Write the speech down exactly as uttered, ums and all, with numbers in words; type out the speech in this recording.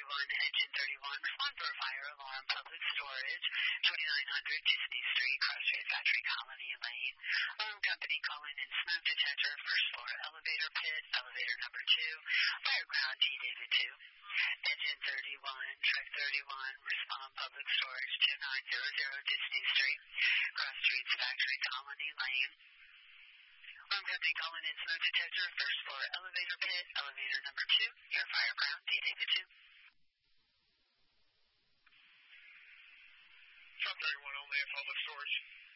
thirty-one, engine thirty-one, respond for a fire alarm, public storage, twenty-nine hundred Disney Street, Cross-Street Factory Colony Lane. Alarm company calling in smoke detector, first floor elevator pit, elevator number two, fireground T David two. Engine thirty-one, truck thirty-one, respond public storage, twenty-nine hundred Disney Street, Cross Streets Factory Colony Lane. Alarm company calling in smoke detector, first floor elevator pit, elevator number two, near fireground T David two. Truck thirty-one only at public storage.